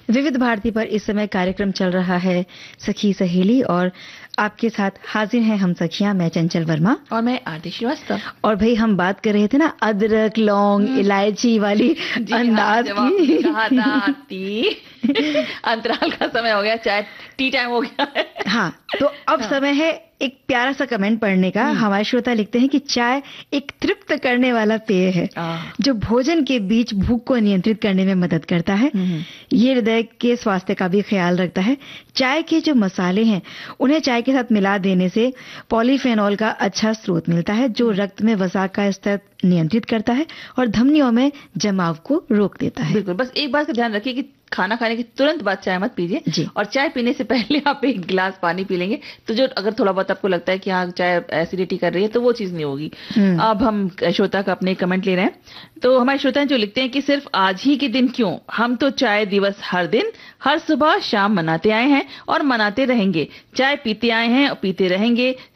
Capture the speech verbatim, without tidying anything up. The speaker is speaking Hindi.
विविध भारती पर इस समय कार्यक्रम चल रहा है सखी सहेली, और आपके साथ हाजिर हैं हम सखियां, मैं चंचल वर्मा और मैं आरती श्रीवास्तव। और भाई हम बात कर रहे थे ना अदरक लौंग इलायची वाली अंदाज की। अंतराल का समय हो गया, चाय टी टाइम हो गया है। हाँ, तो अब हाँ। समय है एक प्यारा सा कमेंट पढ़ने का। हमारे श्रोता लिखते हैं कि चाय एक तृप्त करने वाला पेय है जो भोजन के बीच भूख को नियंत्रित करने में मदद करता है। ये हृदय के स्वास्थ्य का भी ख्याल रखता है। चाय के जो मसाले हैं उन्हें चाय के साथ मिला देने से पॉलीफेनॉल का अच्छा स्रोत मिलता है जो रक्त में वसा का स्तर नियंत्रित करता है और धमनियों में जमाव को रोक देता है। बिल्कुल, बस एक बात का ध्यान रखिए कि खाना खाने के तुरंत बाद चाय मत पीजिए, और चाय पीने से पहले आप एक गिलास पानी पी लेंगे तो जो अगर थोड़ा बहुत आपको लगता है कि हाँ चाय एसिडिटी कर रही है तो वो चीज नहीं होगी। अब हम श्रोता का अपने कमेंट ले रहे हैं, तो हमारे श्रोता जो लिखते हैं कि सिर्फ आज ही के दिन क्यों, हम तो चाय दिवस हर दिन हर सुबह शाम मनाते आए हैं और मनाते रहेंगे। चाय पीते आए हैं और पीते रहेंगे।